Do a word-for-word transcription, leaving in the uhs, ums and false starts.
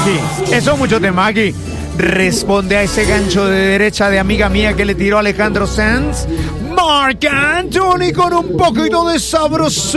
Maki. Eso es mucho de Maki. Responde a ese gancho de derecha de amiga mía que le tiró Alejandro Sanz. Marc Anthony con un poquito de sabroso.